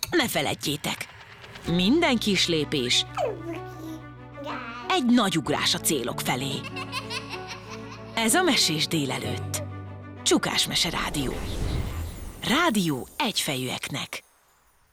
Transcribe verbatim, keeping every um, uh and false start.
ne feledjétek, minden kis lépés egy nagy ugrás a célok felé. Ez a Mesés délelőtt. Csukás Mese Rádió. Rádió egyfejűeknek.